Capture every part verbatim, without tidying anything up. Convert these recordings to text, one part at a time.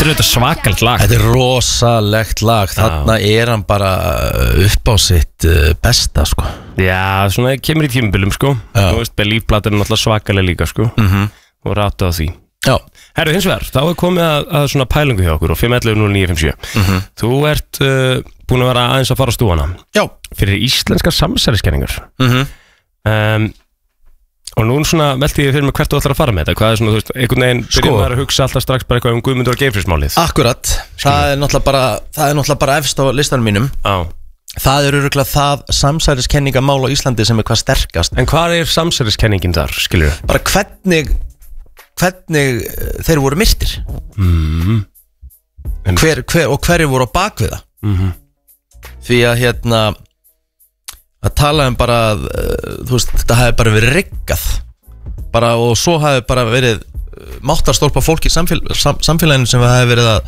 Þetta er auðvitað svakalegt lag. Þetta er rosalegt lag. Þarna er hann bara upp á sitt besta sko. Já, svona kemur í tímabilum sko. Þú veist, Believe-platan er náttúrulega svakaleg líka sko. mm-hmm. Og ráta á því. Já. Herru, hins vegar, þá er komið að, að svona pælingu hjá okkur og fimm ellefu núll níu fimm sjö. mm-hmm. Þú ert uh, búin að vera aðeins að fara á stúana. Já. Fyrir íslenskar samsæriskenningar. mm-hmm. um, Og nú svona velti ég fyrir mig hvert þú ætlar að fara með þetta. Hvað er svona, þú veist, einhvern veginn Sko. byrjum maður að hugsa alltaf strax bara eitthvað um Guðmundur og Geirfinnsmálið. Akkurat, það er náttúrulega bara það er náttúrulega bara efst á listanum mínum. Já. Það er örugglega það samsæriskenningamál á Íslandi sem er hvað sterkast. En hvað er samsæriskenningin þar, skilur við? Bara hvernig hvernig þeir voru myrtir. Mm. Hver, hver, og hverju voru á bakvið það. Mm-hmm. Því að hérna að tala um bara uh, þú veist, þetta hefði bara verið riggað bara, og svo hefði bara verið uh, máttarstólpa fólk í samfél sam samfélaginu sem hefði verið að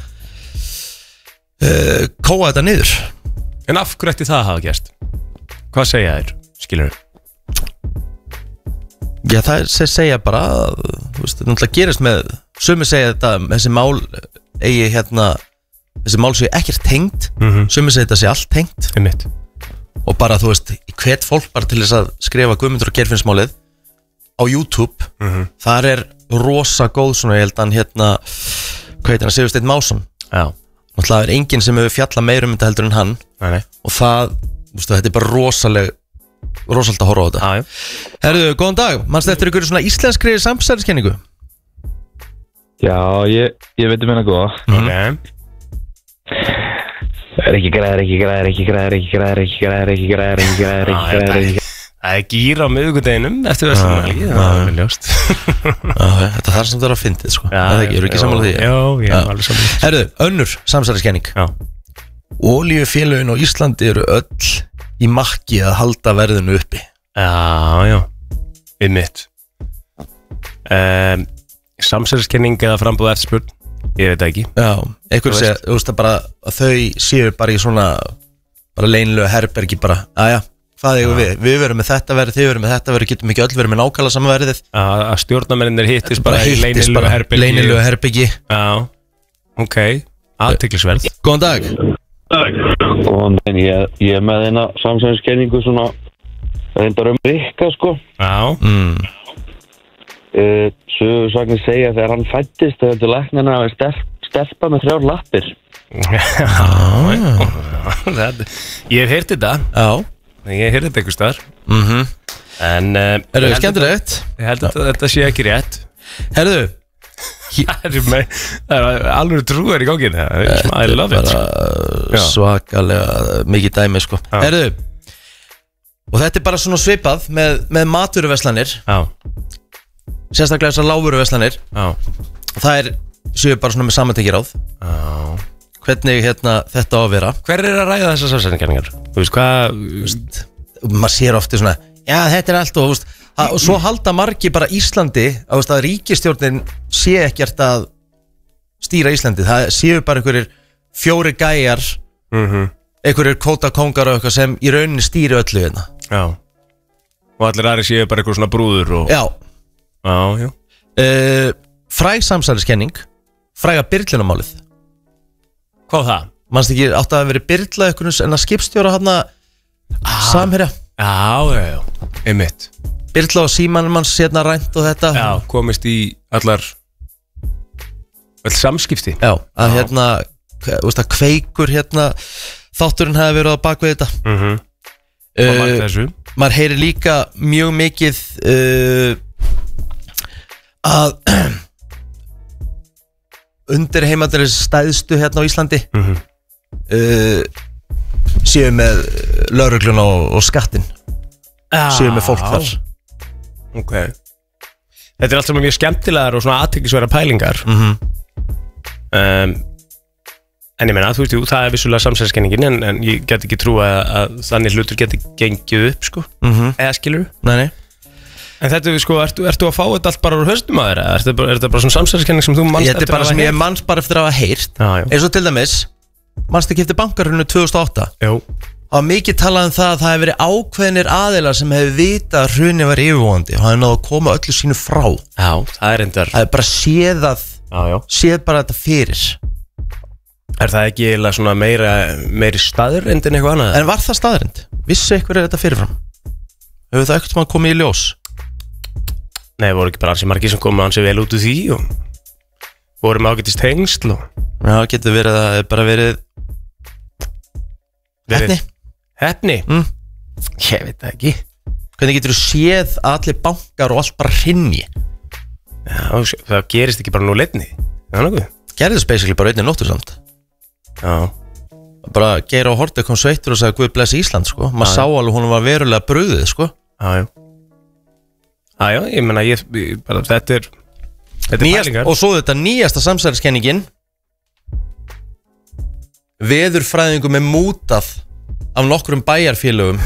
uh, kóa þetta niður. En af hverju ætti það að hafa gerst? Hvað segja þér, skilur við? Já, það er sem segja bara að, þú veist, þetta náttúrulega gerist með sumi segja þetta, þessi mál eigi hérna, þessi mál sé ekkert tengt, mm-hmm. sumi segja þetta sé allt tengt. Einmitt. Og bara, þú veist, hvet fólk bara til þess að skrifa Guðmundur og Geirfinnsmálið á YouTube. mm-hmm. Þar er rosa góð svona, ég held að hann hérna hvað heitir hann, Sigursteinn Másson. Já. Náttúrulega er enginn sem hefur fjallað meira um þetta heldur en hann. Nei, nei. Og það, þú veist, þetta er bara rosaleg rosalega að horfa á þetta. Já, já. Herðu, góðan dag, mannstu eftir ykkur svona íslenskri samsæriskenningu? Já, ég, ég veit um hérna góða. Ok. Ekki græðir, ekki græðir, ekki græðir, ekki græðir, ekki græðir, ekki græðir, ekki græðir, ekki græðir, ekki græðir. Það er gýr á miðvikudeginum eftir verslunarhelgi, það er ljóst. Þetta þarf samt að vera að fyndið sko. Það er ekki sammála því. Já, ég er alveg sammála. Herðu, önnur samsæriskenning. Já. Olíufélögin á Íslandi eru öll í makki að halda verðinu uppi. Já, já. Við mitt. Um, Samsæriskenning eða frambúð eftirspurn, ég veit ekki. Já, einhverju segja, þú veist að bara að þau séu bara í svona bara leynilegu herbergi bara, aðja, hvað eigum við? Við verum með þetta verið, þið verum með þetta verið, getum ekki öll verið með nákvæmlega sama verðið. Að, að stjórnarmennir hittist bara, bara í leynilegu herbergi. Leynilegu herbergi. Já, ok, aðtiklisverð. Góðan dag. Góðan dag, ég, ég er með þeina samsæriskenningu svona reyndar um Rikka sko. Já. Mm. Uh, Sögur sagnir segja þegar hann fættist þegar þetta læknirna að stelp, stelpa með þrjár lappir. Já, ég hef heyrt þetta. Já. Ég hef heyrt þetta einhvers staðar. Mhm. En uh, er það skemmtilegt? Ég held að þetta sé ekki rétt. Herðu, það er, með, það er alveg trúar í gangin. I love it. Bara svakalega mikið dæmi sko. Herðu, og þetta er bara svona svipað með, með matvöruverslanir. Já. Sérstaklega þessar lágvöruverslanir. Já. Það er, séu bara svona með samantekki ráð. Já. Hvernig hérna þetta á að vera. Hver er að ræða þessar samsæriskenningar? Þú veist hvað, veist, maður sér ofti svona, já þetta er allt og, veist, að, og svo halda margi bara Íslandi að, veist, að ríkisstjórnin sé ekkert að stýra Íslandi. Það séu bara einhverjir fjóri gæjar, mm-hmm. einhverjir kvótakóngar og eitthvað sem í rauninni stýri öllu hérna. Já. Og allir aðri séu bara eitthvað svona brúður og... Já. Já, já. Uh, fræg samsæriskenning, fræga Byrlunarmálið. Hvað það? Manst ekki átt að vera Byrla eitthvað en að skipstjóra hann að ah. Samherja. Já, já, já, einmitt. Byrla og Símanum manns hérna rænt og þetta. Já, komist í allar all samskipti. Já, að já. Hérna, veist að Kveikur hérna, þátturinn hefði verið á bakvið þetta. Mhm. Uh, maður heyri líka mjög mikið uh, að undir heimandaris stæðstu hérna á Íslandi mm-hmm. uh, séu með lögregluna og, og skattin ah, séu með fólk þar. Ok. Þetta er allt saman mjög skemmtilegar og svona athyglisverðar pælingar. mm-hmm. um, En ég meina, þú veist, jú, það er vissulega samsæriskenningin en, en ég get ekki trú að, að þannig hlutur geti gengið upp, sko. mm-hmm. Eða skilur þú? Nei, nei. En þetta, sko, ertu, ertu að fá þetta allt bara úr höstum að þeirra? Er þetta bara, er þetta bara svona samsæriskenning sem þú manst eftir að hafa heyrt? Þetta er bara sem ég manst bara eftir að hafa heyrt. Já, já. Eins og til dæmis, manst ekki eftir bankarhruninu tvö þúsund og átta? Jú. Það var mikið talað um það að það hefði verið ákveðnir aðilar sem hefði vitað að hrunið var yfirvofandi og það hefði náðu að koma öllu sínu frá. Já, það er endar. Það hefði bara séð að, já, já. séð bara þetta fyrir. Er það ekki eiginlega svona meira meiri staðurrind en eitthvað annað? En var það staðurrind? Vissu eitthvað er þetta fyrirfram? Hefur það ekkert maður komið í ljós? Nei, voru ekki bara ansi margir sem komið ansi vel út úr því og voru með ágætist tengsl og Já, getur verið að bara verið Heppni Heppni? Mm. Ég veit það ekki. Hvernig getur þú séð að allir bankar og allt bara hrynji? Já, það gerist ekki bara nú leitni. Það er nokkuð. Gerðist basically bara einnig nóttu samt. Já. Bara Geir á Horti kom sveittur og sagði Guð bless Ísland, sko. Maður sá alveg hún var verulega brugðið, sko. Já, já. Já, já, ég menna, ég, ég bara, þetta er, þetta er Nýjast, pælingar. og svo þetta nýjasta samsæriskenningin. Veðurfræðingum er mútað af nokkrum bæjarfélögum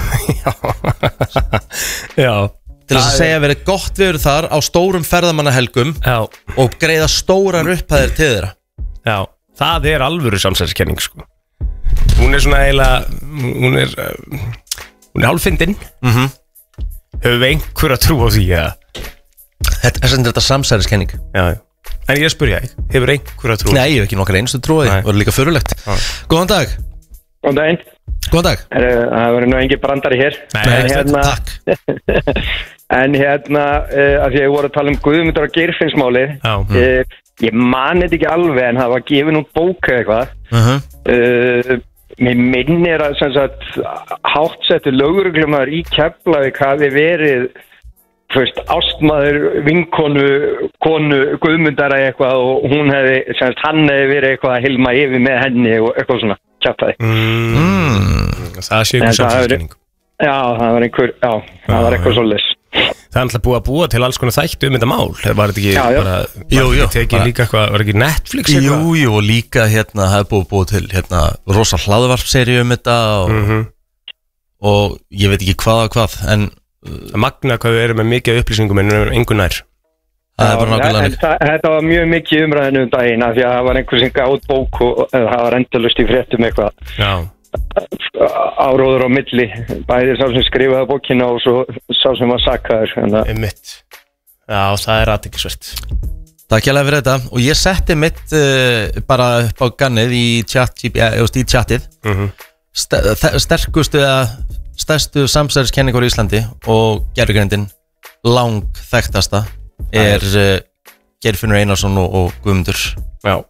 Já til þess að segja að verið gott veður þar á stórum ferðamannahelgum Já. og greiða stórar upphæðir til þeirra. Já, það er alvöru samsæriskenning sko. Hún er svona eiginlega hún er uh, hún er hálffindin Mhm. Höfum við einhver að trú á því að Þetta er sem þetta samsæriskenning. Já, já. En ég spurja þig, hefur einhver að trú á því? Nei, ég hef ekki nokkar einstu trú á því. Nei. Það var líka förulegt. Góðan dag. Góðan daginn. Góðan dag. Er, það verður nú engin brandari hér. Nei, en ekki hérna, Takk. en hérna uh, af því að ég voru að tala um Guðmundur og Geirfinnsmáli. Já. uh, Ég man þetta ekki alveg en það var gefin út bók eða eitthvað. Uh-huh. uh, Mér minnir að sem sagt, háttsettur lögreglumar í Keflavík hafi verið fyrst ástmaður vinkonu konu Guðmundar eða eitthvað og hún hefði, sem sagt, hann hefði verið eitthvað að hilma yfir með henni og eitthvað svona kjaftaði. Mm. Mm. Það sé En einhver það samsæriskenning. Já, það var einhver, já, það var eitthvað svolítið. Það er alltaf búið að búa til alls konar þættu um þetta mál. Það var þetta ekki Já, já. bara Jú, jú, var tekið bara- líka eitthvað, var ekki Netflix Jú, eitthvað? jú, og líka hérna það er búið búið til hérna rosa hlaðvarpseríu um þetta og, Mhm. og ég veit ekki hvað og hvað en Það magna hvað við erum með mikið af upplýsingum en einhver nær. það er bara Já, nákvæmlega en neitt. það, þetta var mjög mikið umræðinu um daginn af því að það var einhver sem gátt bók og eða það var endalust í fréttum eitthvað Já. áróður á milli bæði sá sem skrifaði bókina og svo sá sem var sakkaður þannig að Einmitt. Já, það er athyglisvert. Takk hérlega fyrir þetta og ég setti mitt uh, bara upp á gannið í, chat, ja, í chatið Mhm. St sterkustu eða stærstu samsæriskenningur í Íslandi og gerðugreindin lang þekktasta er uh, Geirfinnur Einarsson og, og Guðmundur. Já.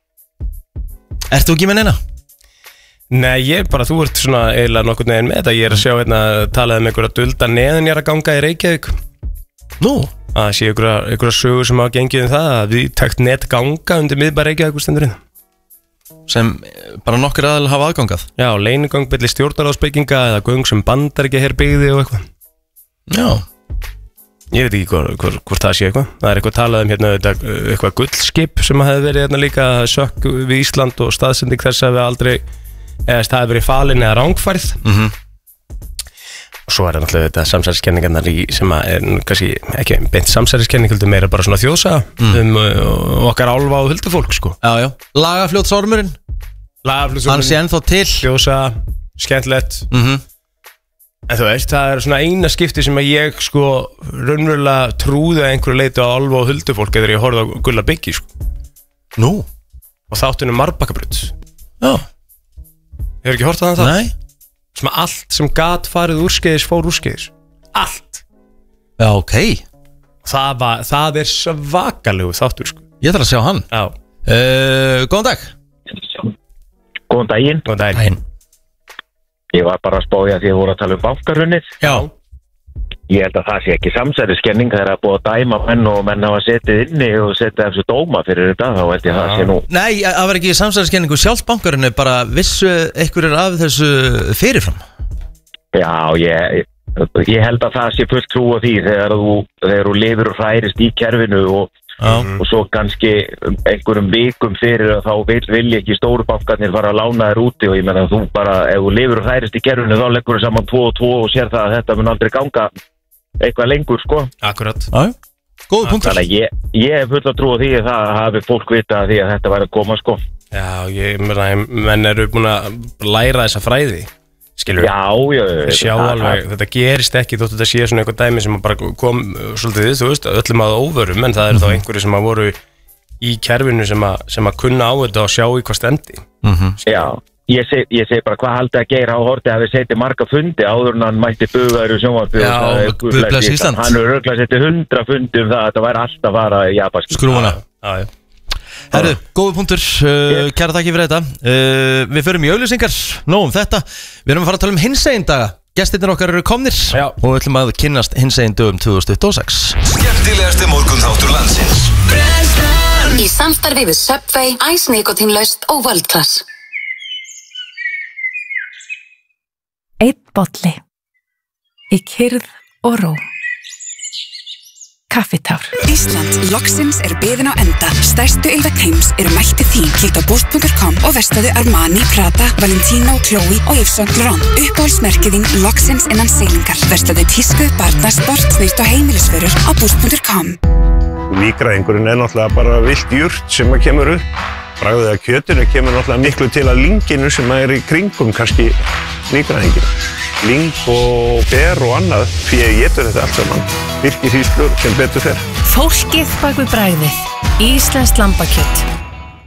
Ert þú ekki með neina? Nei, ég bara, þú ert svona eiginlega nokkurn veginn með þetta. Ég er að sjá hérna, talaði um einhverja dulda neðan ég er að ganga í Reykjavík. Nú? Að sé einhverja, einhverja sögur sem hafa gengið um það að við takt net ganga undir miðbæ Reykjavík úr stendurinn. Sem eh, bara nokkur aðal hafa aðgangað. Já, leynigang byrli stjórnaráðsbygginga eða göng sem bandar ekki hér byggði og eitthvað. Já. Ég veit ekki hvort, hvort, hvort það sé eitthvað. Það er eitthvað talað um hérna þetta, eitthvað gullskip sem hefði verið hérna líka sökk við Ísland og staðsending þess að við aldrei eða það hefði verið falin eða rángfærð. Mhm. Og svo er það náttúrulega þetta samsæriskenningarnar í sem að er kannski ekki beint samsæriskenning heldur meira bara svona þjóðsaga Mm. um uh, okkar álfa og huldufólk sko. Já, já. Lagafljótsormurinn, hann sé ennþá til. þjóðsaga, skemmtilegt. Mhm. En þú veist, það er svona eina skipti sem að ég sko raunverulega trúði að einhverju leiti á álfa og huldufólk eða ég horfði á Gulla Byggi sko. Nú? Og þáttunum Marbakkabrut. Já. Hefur ekki horft á það? Nei. Sem að allt sem gat farið úrskeiðis fór úrskeiðis. Allt. Já, ok. Það, var, það er svakalegu þáttur sko. Ég þarf að sjá hann. Já. Uh, góðan dag. Góðan daginn. Góðan daginn. Ég var bara að spája því að voru að tala um bankarunnið. Já. Ég held að það sé ekki samsæriskenning það er að búa að dæma menn og menn hafa setið inni og setið þessu dóma fyrir þetta þá held ég að það sé nú Nei, það var ekki samsæriskenningu sjálf bankarinu, bara vissu einhverjir af þessu fyrirfram. Já, ég, ég held að það sé fullt trú á því þegar þú, þegar þú lifir og hærist í kerfinu og, og svo kannski einhverjum vikum fyrir að þá vil, vil ekki stóru bankarnir fara að lána þér úti og ég menna þú bara, ef þú lifir og hærist í kerfinu þá leggur þú saman tvo og tvo og sér það að þetta mun aldrei ganga eitthvað lengur sko. Akkurat. Já, góð punktur. Þannig að ég, ég hef full að trúa því að það hafi fólk vita því að þetta væri að koma sko. Já, ég meina, menn eru búin að læra þessa fræði. Skilur við? Já, já. Sjá alveg, þetta gerist ekki þótt þetta sé svona eitthvað dæmi sem bara kom svolítið, þú veist, öllum að óvörum, en það eru þá einhverju sem að voru í kerfinu sem að, sem að kunna á þetta og sjá í hvað stendi mm-hmm. Já, ég seg, ég seg bara hvað haldið að Geir á horti að við setið marga fundi áður en hann mætti bugaður í sjónvarpi Já, Guðbless Ísland Hann er örugglega setið hundra fundi um það að þetta væri alltaf að fara í japanski Skrúfuna Já, já Herru, góði punktur, uh, kæra þakki fyrir þetta uh, Við förum í auglýsingar, nóg um þetta Við erum að fara að tala um hinsegin daga Gestirnir okkar eru komnir Já. Og við ætlum að kynnast hinsegin dögum tvö þúsund tuttugu og sex Skemmtilegasti morgunþáttur landsins Brennslan Í samstarfi við Subway, Ice Nikotinlaust og World Class Einn bolli Í kyrrð og ró Kaffitár Ísland, loksins er biðin á enda Stærstu ylveg heims eru mætti þín Kíkt á boost punktur com og vestaðu Armani, Prada, Valentino, Chloe og Yves Saint Laurent Uppáhaldsmerkið þín loksins innan seilingar Vestaðu tísku, barna, sport, snýrt og heimilisvörur á boost punktur com Líkræðingurinn er náttúrulega bara vilt jurt sem að kemur upp Bragðið að kjötinu kemur náttúrulega miklu til að lynginu sem að er í kringum kannski líkræðingina Lyng og ber og annað því að ég getur þetta allt saman virkir hýslur sem betur fer Fólkið bak við bragðið Íslenskt lambakjöt